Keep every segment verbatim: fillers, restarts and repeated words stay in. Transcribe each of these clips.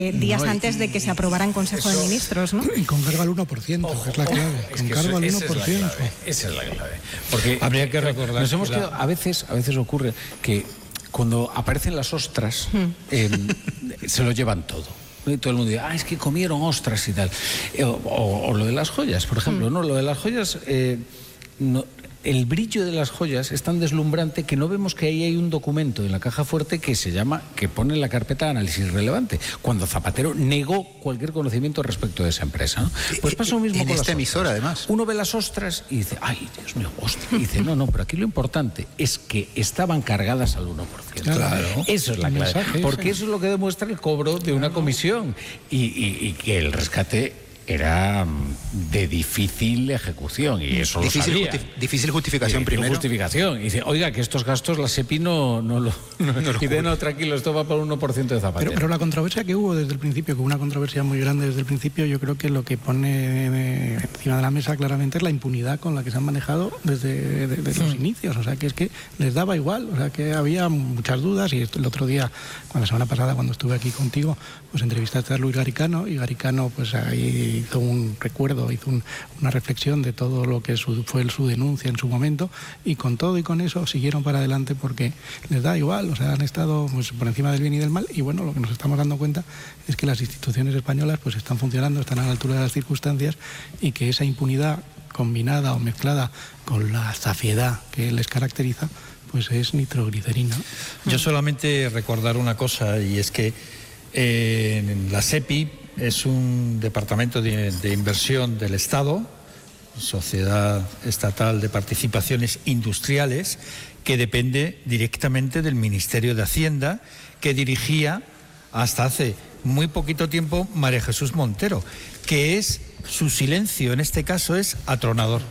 días no, antes y, de que se aprobara en Consejo eso, de Ministros, ¿no? Y con cargo al uno por ciento, Ojo, que es la clave. es con que cargo eso, al esa uno por ciento. Es la clave, esa es la clave. Porque habría que recordar nos hemos que la... quedado, a veces, a veces ocurre que cuando aparecen las ostras, hmm. eh, se lo llevan todo. Y todo el mundo dice, ah, es que comieron ostras y tal. Eh, o, o, o lo de las joyas, por ejemplo. Hmm. No, lo de las joyas... Eh, no, el brillo de las joyas es tan deslumbrante que no vemos que ahí hay un documento en la caja fuerte que se llama, que pone en la carpeta de análisis relevante, cuando Zapatero negó cualquier conocimiento respecto de esa empresa, ¿no? Pues pasa lo mismo en con esta las emisora, ostras. además. Uno ve las ostras y dice, ay, Dios mío, ostras. Y dice, no, no, pero aquí lo importante es que estaban cargadas al uno por ciento. Claro. Eso es la clave, mensaje, porque eso es lo que demuestra el cobro de una comisión y, y, y que el rescate era de difícil ejecución y eso difícil, lo sabía. Justi difícil justificación y, primero. justificación. Y dice, oiga, que estos gastos la SEPI no, no lo... No, no lo y de no, tranquilo, esto va por un uno por ciento de Zapatero. Pero, pero la controversia que hubo desde el principio, que hubo una controversia muy grande desde el principio, yo creo que lo que pone encima de la mesa claramente es la impunidad con la que se han manejado desde de, de los sí. inicios. O sea, que es que les daba igual. O sea, que había muchas dudas y el otro día, cuando la semana pasada, cuando estuve aquí contigo, pues entrevistaste a Luis Garicano y Garicano, pues ahí hizo un recuerdo, hizo un, una reflexión de todo lo que su, fue su denuncia en su momento, y con todo y con eso siguieron para adelante porque les da igual, o sea, han estado pues, por encima del bien y del mal, y bueno, lo que nos estamos dando cuenta es que las instituciones españolas pues están funcionando, están a la altura de las circunstancias, y que esa impunidad combinada o mezclada con la zafiedad que les caracteriza, pues es nitroglicerina. Yo solamente recordar una cosa, y es que eh, en la SEPI es un departamento de, de inversión del Estado, Sociedad Estatal de Participaciones Industriales, que depende directamente del Ministerio de Hacienda, que dirigía hasta hace muy poquito tiempo María Jesús Montero, que es, su silencio en este caso es atronador.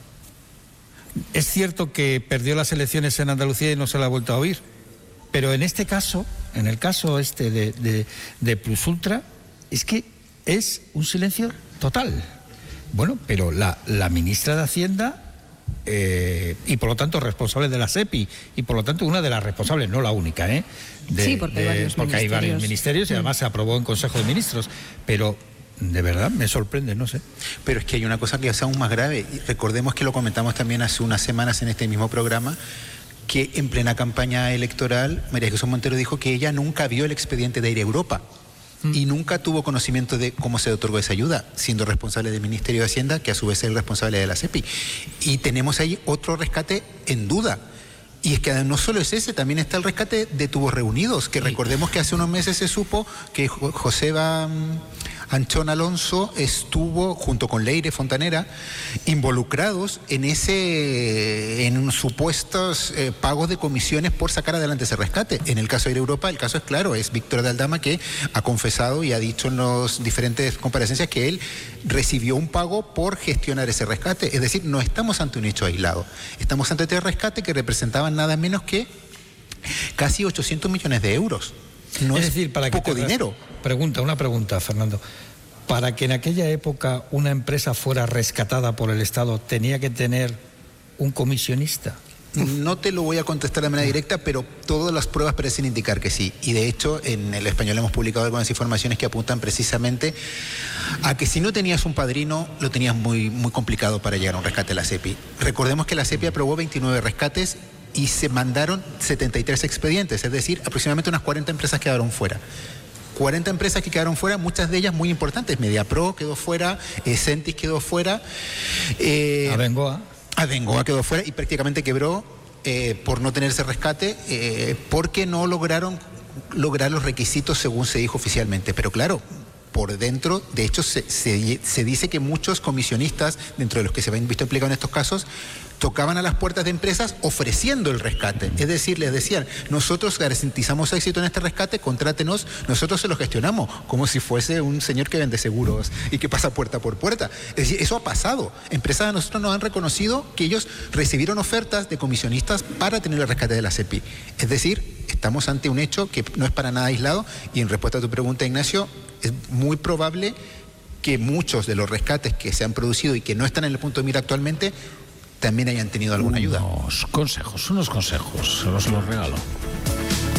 Es cierto que perdió las elecciones en Andalucía y no se la ha vuelto a oír, pero en este caso, en el caso este de, de, de Plus Ultra, es que es un silencio total. Bueno, pero la, la ministra de Hacienda, eh, y por lo tanto responsable de la SEPI, y por lo tanto una de las responsables, no la única, ¿eh? De, sí, porque, de, hay, varios porque hay varios ministerios y además se aprobó en Consejo de Ministros, pero de verdad me sorprende, no sé. Pero es que hay una cosa que es aún más grave, y recordemos que lo comentamos también hace unas semanas en este mismo programa, que en plena campaña electoral María Jesús Montero dijo que ella nunca vio el expediente de Air Europa y nunca tuvo conocimiento de cómo se otorgó esa ayuda, siendo responsable del Ministerio de Hacienda, que a su vez es el responsable de la SEPI. Y tenemos ahí otro rescate en duda. Y es que no solo es ese, también está el rescate de Tubos Reunidos, que recordemos que hace unos meses se supo que Joseba Anchón Alonso estuvo, junto con Leire Fontanera, involucrados en ese en supuestos eh, pagos de comisiones por sacar adelante ese rescate. En el caso de Air Europa, el caso es claro, es Víctor de Aldama, que ha confesado y ha dicho en las diferentes comparecencias que él recibió un pago por gestionar ese rescate. Es decir, no estamos ante un hecho aislado, estamos ante este rescate que representaban nada menos que casi ochocientos millones de euros. No es, es decir, para poco que dinero. Pregunta, una pregunta, Fernando. Para que en aquella época una empresa fuera rescatada por el Estado, ¿tenía que tener un comisionista? No te lo voy a contestar de manera directa, pero todas las pruebas parecen indicar que sí. Y de hecho, en El Español hemos publicado algunas informaciones que apuntan precisamente a que si no tenías un padrino, lo tenías muy, muy complicado para llegar a un rescate de la SEPI. Recordemos que la SEPI aprobó veintinueve rescates y se mandaron setenta y tres expedientes, es decir, aproximadamente unas cuarenta empresas quedaron fuera. cuarenta empresas que quedaron fuera, muchas de ellas muy importantes. Mediapro quedó fuera, eh, Sentis quedó fuera. Eh, Abengoa. Abengoa quedó fuera y prácticamente quebró eh, por no tener ese rescate, eh, porque no lograron lograr los requisitos según se dijo oficialmente. Pero claro, por dentro, de hecho, se, se, se dice que muchos comisionistas, dentro de los que se ven visto implicados en estos casos, tocaban a las puertas de empresas ofreciendo el rescate. Es decir, les decían, nosotros garantizamos éxito en este rescate, contrátenos, nosotros se lo gestionamos, como si fuese un señor que vende seguros y que pasa puerta por puerta. Es decir, eso ha pasado. Empresas de nosotros nos han reconocido que ellos recibieron ofertas de comisionistas para tener el rescate de la SEPI. Es decir, estamos ante un hecho que no es para nada aislado, y en respuesta a tu pregunta, Ignacio, es muy probable que muchos de los rescates que se han producido y que no están en el punto de mira actualmente también hayan tenido alguna ayuda. Unos consejos, unos consejos, se los, los regalo.